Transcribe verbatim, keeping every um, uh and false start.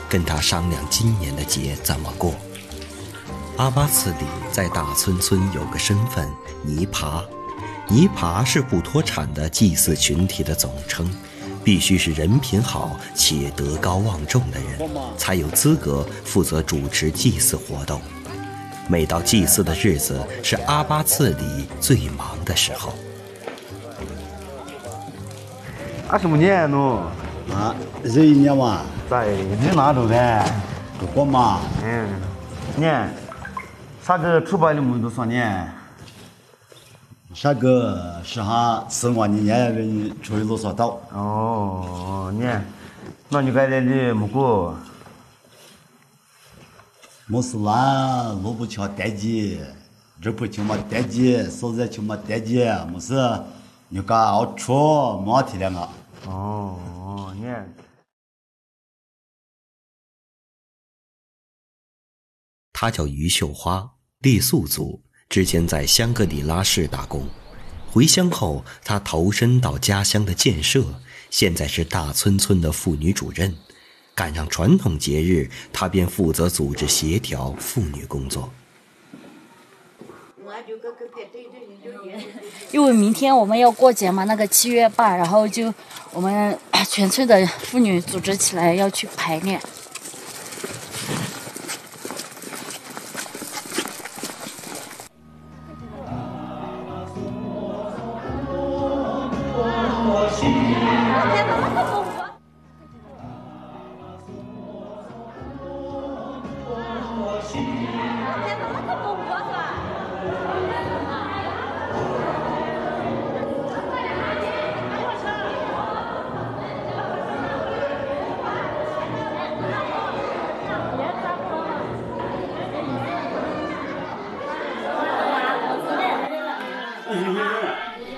跟他商量今年的节怎么过。阿巴次里在大村村有个身份尼爬，尼爬是不脱产的祭祀群体的总称，必须是人品好且德高望重的人，才有资格负责主持祭祀活动。每到祭祀的日子，是阿巴次里最忙的时候。 二十五年喏， 啊，这一年嘛， 在你哪州的？ 我嘛， 嗯，年，啥个出版的么都算年？ 啥个是哈四万年年人出去路上到。 哦，年，那你该来的么过？ 没事啦，路不瞧单机，这不瞧嘛单机，手在瞧嘛单机，没事，你干熬出没体谅啊。 哦，年。 她叫于秀花，傈僳族，之前在香格里拉市打工。回乡后，她投身到家乡的建设，现在是大村村的妇女主任。赶上传统节日，她便负责组织协调妇女工作。 因为明天我们要过节嘛，那个七月八，然后就我们全村的妇女组织起来要去排练。